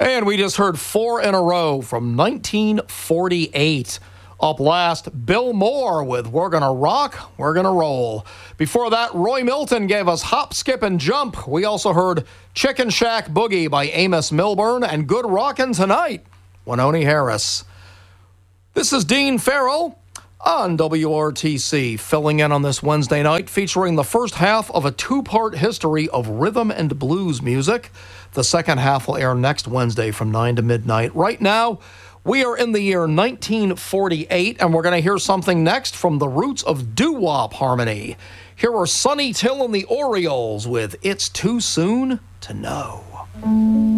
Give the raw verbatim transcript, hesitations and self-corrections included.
And we just heard four in a row from nineteen forty-eight. Up last, Bill Moore with We're Gonna Rock, We're Gonna Roll. Before that, Roy Milton gave us Hop, Skip, and Jump. We also heard Chicken Shack Boogie by Amos Milburn and Good Rockin' Tonight, Wynonie Harris. This is Dean Farrell on W R T C, filling in on this Wednesday night, featuring the first half of a two-part history of rhythm and blues music. The second half will air next Wednesday from nine to midnight. Right now, we are in the year nineteen forty-eight, and we're going to hear something next from the roots of doo-wop harmony. Here are Sonny Till and the Orioles with It's Too Soon to Know.